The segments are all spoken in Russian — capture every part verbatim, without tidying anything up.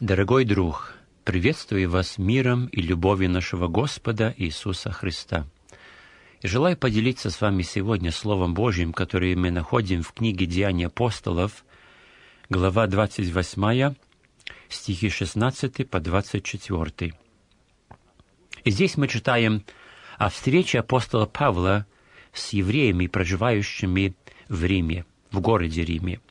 Дорогой друг, приветствую вас миром и любовью нашего Господа Иисуса Христа. И желаю поделиться с вами сегодня Словом Божьим, которое мы находим в книге «Деяния апостолов», глава двадцать восьмая, стихи шестнадцатый по двадцать четвёртый. И здесь мы читаем о встрече апостола Павла с евреями, проживающими в Риме, в городе Риме.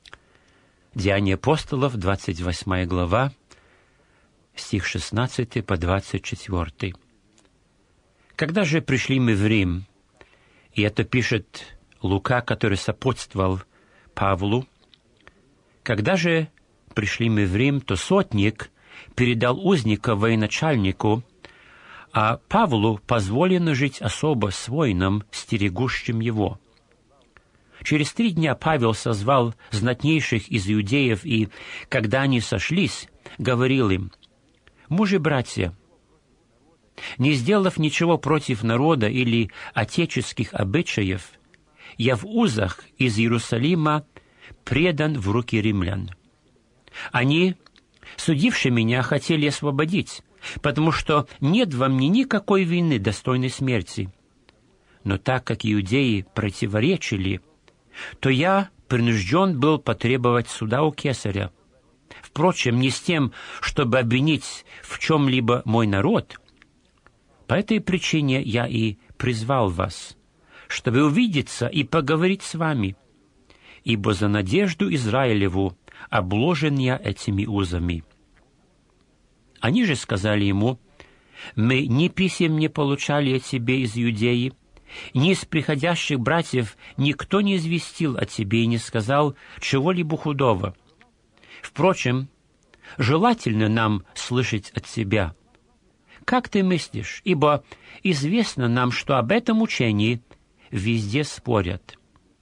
Деяния апостолов, двадцать восьмая глава, стих шестнадцатый по двадцать четвёртый. Когда же пришли мы в Рим, и это пишет Лука, который сопутствовал Павлу, когда же пришли мы в Рим, то сотник передал узника военачальнику, а Павлу позволено жить особо с воином, стерегущим его. Через три дня Павел созвал знатнейших из иудеев, и, когда они сошлись, говорил им: «Мужи-братья, не сделав ничего против народа или отеческих обычаев, я в узах из Иерусалима предан в руки римлян. Они, судившие меня, хотели освободить, потому что нет во мне никакой вины, достойной смерти. Но так как иудеи противоречили, то я принужден был потребовать суда у кесаря. Впрочем, не с тем, чтобы обвинить в чем-либо мой народ. По этой причине я и призвал вас, чтобы увидеться и поговорить с вами, ибо за надежду Израилеву обложен я этими узами». Они же сказали ему: «Мы ни писем не получали о тебе из Иудеи, ни из приходящих братьев никто не известил о тебе и не сказал чего-либо худого. Впрочем, желательно нам слышать от тебя. Как ты мыслишь? Ибо известно нам, что об этом учении везде спорят».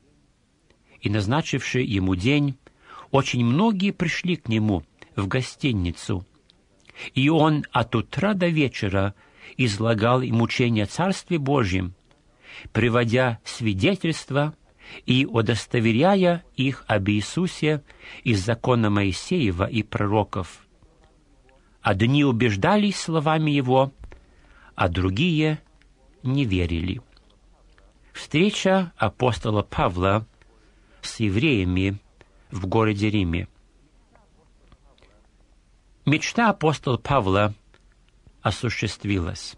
И, назначивший ему день, очень многие пришли к нему в гостиницу, и он от утра до вечера излагал им учение о Царстве Божьем, приводя свидетельства и удостоверяя их об Иисусе из закона Моисеева и пророков. Одни убеждались словами его, а другие не верили. Встреча апостола Павла с евреями в городе Риме. Мечта апостола Павла осуществилась.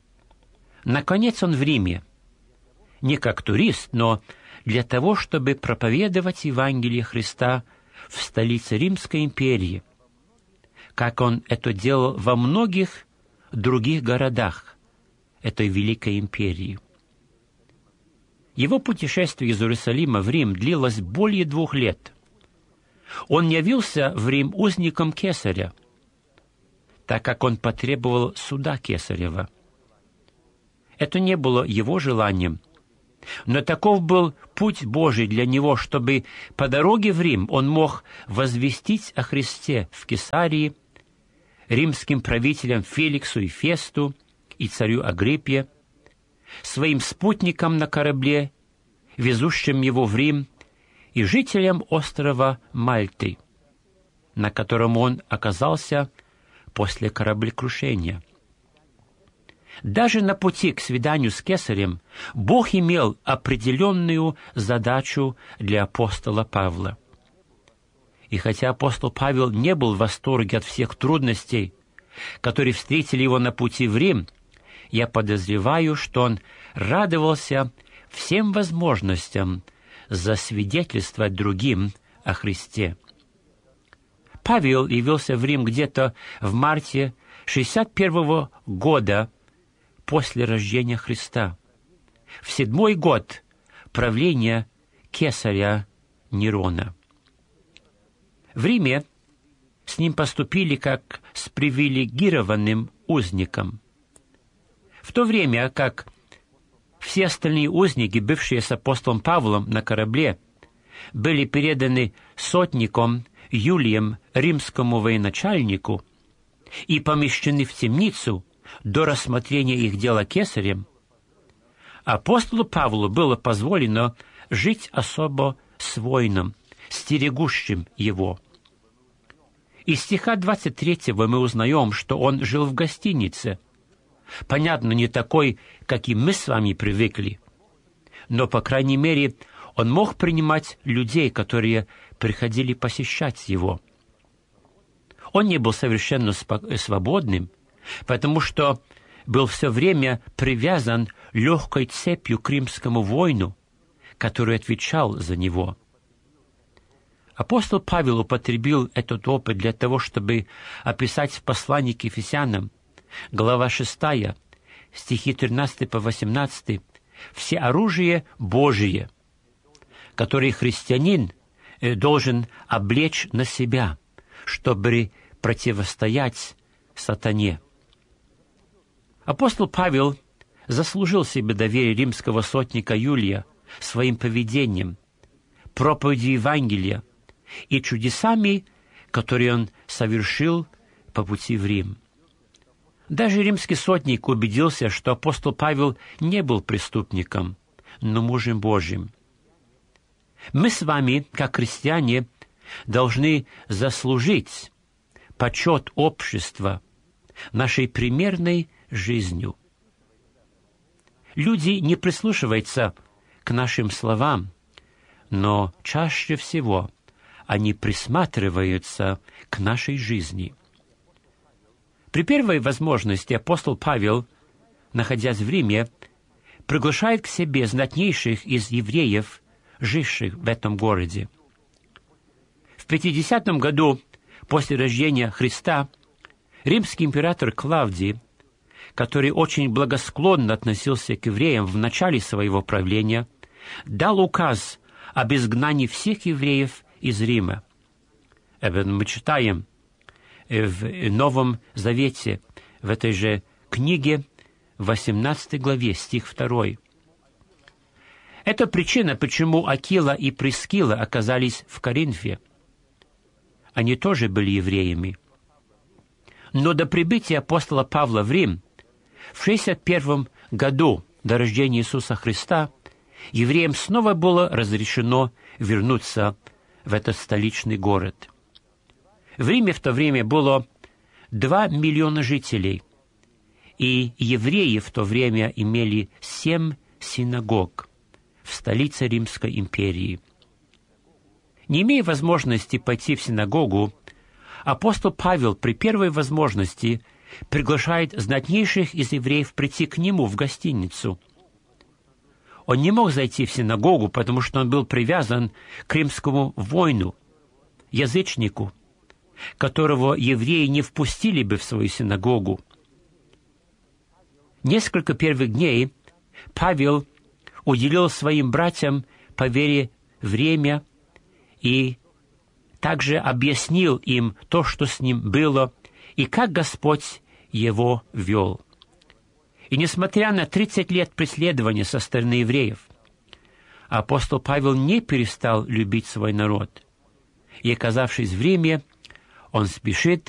Наконец он в Риме, не как турист, но для того, чтобы проповедовать Евангелие Христа в столице Римской империи, как он это делал во многих других городах этой великой империи. Его путешествие из Иерусалима в Рим длилось более двух лет. Он явился в Рим узником кесаря, так как он потребовал суда кесарева. Это не было его желанием, но таков был путь Божий для него, чтобы по дороге в Рим он мог возвестить о Христе в Кесарии римским правителям Феликсу и Фесту и царю Агриппе, своим спутникам на корабле, везущим его в Рим, и жителям острова Мальты, на котором он оказался после кораблекрушения. Даже на пути к свиданию с кесарем Бог имел определенную задачу для апостола Павла. И хотя апостол Павел не был в восторге от всех трудностей, которые встретили его на пути в Рим, я подозреваю, что он радовался всем возможностям засвидетельствовать другим о Христе. Павел явился в Рим где-то в марте шестьдесят первого года после рождения Христа, в седьмой год правления кесаря Нерона. В Риме с ним поступили как с привилегированным узником, в то время как все остальные узники, бывшие с апостолом Павлом на корабле, были переданы сотником Юлием, римскому военачальнику, и помещены в темницу до рассмотрения их дела кесарем, апостолу Павлу было позволено жить особо с воином, стерегущим его. Из стиха двадцать третьего мы узнаем, что он жил в гостинице. Понятно, не такой, как и мы с вами привыкли. Но, по крайней мере, он мог принимать людей, которые приходили посещать его. Он не был совершенно свободным, потому что был все время привязан легкой цепью к римскому воину, который отвечал за него. Апостол Павел употребил этот опыт для того, чтобы описать в послании к Ефесянам, глава шестая, стихи тринадцатый по восемнадцатый, все оружие Божие, которое христианин должен облечь на себя, чтобы противостоять сатане. Апостол Павел заслужил себе доверие римского сотника Юлия своим поведением, проповедью Евангелия и чудесами, которые он совершил по пути в Рим. Даже римский сотник убедился, что апостол Павел не был преступником, но мужем Божьим. Мы с вами, как христиане, должны заслужить почет общества нашей примерной жизнью. Люди не прислушиваются к нашим словам, но чаще всего они присматриваются к нашей жизни. При первой возможности апостол Павел, находясь в Риме, приглашает к себе знатнейших из евреев, живших в этом городе. В пятидесятом году после рождения Христа римский император Клавдий, который очень благосклонно относился к евреям в начале своего правления, дал указ об изгнании всех евреев из Рима. Об этом мы читаем в Новом Завете, в этой же книге, в восемнадцатой главе, стих второй. Это причина, почему Акила и Прискила оказались в Коринфе. Они тоже были евреями. Но до прибытия апостола Павла в Рим в шестьдесят первом году до рождения Иисуса Христа евреям снова было разрешено вернуться в этот столичный город. В Риме в то время было два миллиона жителей, и евреи в то время имели семь синагог в столице Римской империи. Не имея возможности пойти в синагогу, апостол Павел при первой возможности приглашает знатнейших из евреев прийти к нему в гостиницу. Он не мог зайти в синагогу, потому что он был привязан к римскому воину, язычнику, которого евреи не впустили бы в свою синагогу. Несколько первых дней Павел уделил своим братьям по вере время и также объяснил им то, что с ним было, и как Господь его вел. И несмотря на тридцать лет преследования со стороны евреев, апостол Павел не перестал любить свой народ. И, оказавшись в Риме, он спешит